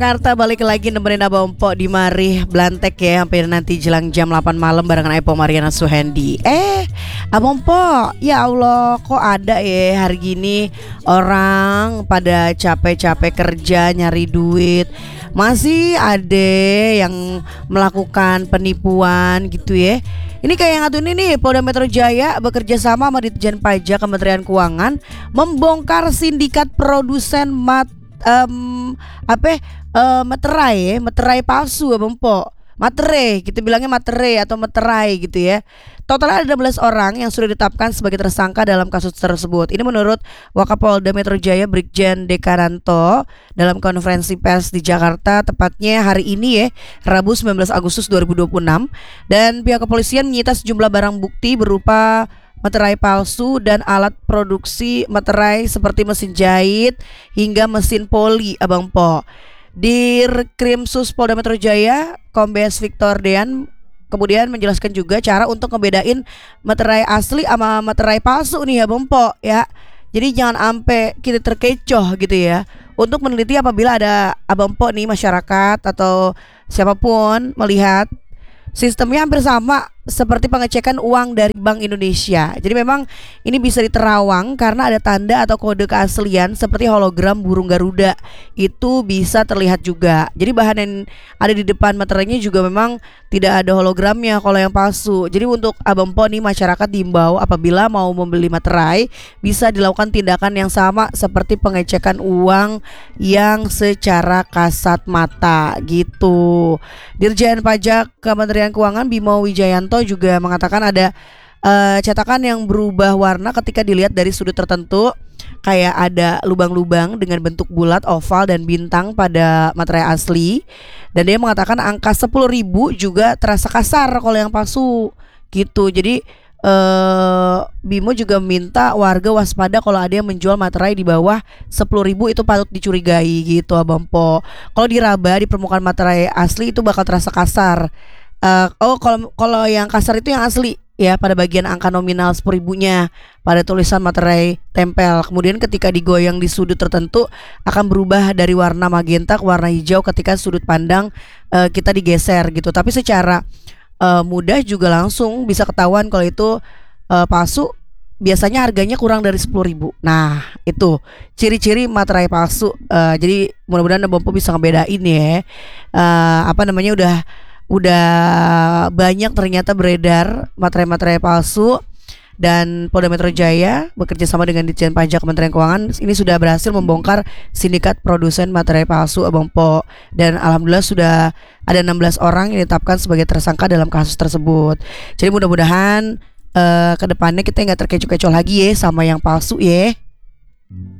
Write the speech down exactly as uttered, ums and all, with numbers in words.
Jakarta balik lagi nemenin Abang Empok di Mari Blantek ya, hampir nanti jelang jam delapan malam barengan Epo Mariana Suhendi. Eh Abang Empok, ya Allah kok ada ya hari gini orang pada capek-capek kerja nyari duit, masih ada yang melakukan penipuan gitu ya. Ini kayak yang satu ini nih, Polda Metro Jaya bekerja sama sama Ditjen Pajak Kementerian Keuangan membongkar sindikat produsen mat um, apa uh, materai, materai palsu Abang Po. Materai, kita bilangnya materai atau materai gitu ya. Total ada enam belas orang yang sudah ditetapkan sebagai tersangka dalam kasus tersebut. Ini menurut Wakapolda Metro Jaya Brigjen Dekaranto dalam konferensi pers di Jakarta tepatnya hari ini ya, Rabu sembilan belas Agustus dua ribu dua puluh enam. Dan pihak kepolisian menyita sejumlah barang bukti berupa materai palsu dan alat produksi materai seperti mesin jahit hingga mesin poli Abang Po. Di Krimsus Polda Metro Jaya, Kombes Victor Dean kemudian menjelaskan juga cara untuk ngebedain materai asli sama materai palsu nih Abang Po ya. Jadi jangan sampai kita terkecoh gitu ya. Untuk meneliti apabila ada Abang Po nih masyarakat atau siapapun melihat sistemnya hampir sama seperti pengecekan uang dari Bank Indonesia. Jadi memang ini bisa diterawang karena ada tanda atau kode keaslian seperti hologram burung Garuda. Itu bisa terlihat juga. Jadi bahan yang ada di depan materainya juga memang tidak ada hologramnya kalau yang palsu. Jadi untuk Abang Po nih masyarakat diimbau apabila mau membeli materai bisa dilakukan tindakan yang sama seperti pengecekan uang yang secara kasat mata gitu. Dirjen Pajak Kementerian Keuangan Bimo Wijayanto juga mengatakan ada uh, cetakan yang berubah warna ketika dilihat dari sudut tertentu, kayak ada lubang-lubang dengan bentuk bulat, oval dan bintang pada materai asli. Dan dia mengatakan angka sepuluh ribu juga terasa kasar kalau yang palsu gitu. Jadi uh, Bimo juga minta warga waspada kalau ada yang menjual materai di bawah sepuluh ribu itu patut dicurigai gitu Abang Po. Kalau diraba di permukaan materai asli itu bakal terasa kasar. Uh, oh kalau kalau yang kasar itu yang asli ya, pada bagian angka nominal sepuluh ribunya pada tulisan materai tempel. Kemudian ketika digoyang di sudut tertentu akan berubah dari warna magenta ke warna hijau ketika sudut pandang uh, kita digeser gitu. Tapi secara uh, mudah juga langsung bisa ketahuan kalau itu uh, palsu. Biasanya harganya kurang dari sepuluh ribu. Nah itu ciri-ciri materai palsu. uh, Jadi mudah-mudahan Abang Po bisa ngebedain ya. uh, Apa namanya udah Udah banyak ternyata beredar materai-materai palsu. Dan Polda Metro Jaya bekerja sama dengan Ditjen Pajak Kementerian Keuangan ini sudah berhasil membongkar sindikat produsen materai palsu Abang Po. Dan alhamdulillah sudah ada enam belas orang yang ditetapkan sebagai tersangka dalam kasus tersebut. Jadi mudah-mudahan uh, ke depannya kita nggak terkecoh-kecoh lagi ya sama yang palsu ya.